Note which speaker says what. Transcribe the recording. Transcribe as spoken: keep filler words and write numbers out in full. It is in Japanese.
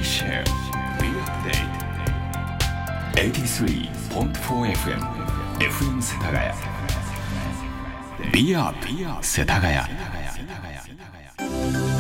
Speaker 1: Share Re-Update エイティースリーポイントフォーエフエム エフエム 世田谷 Be Up 世田谷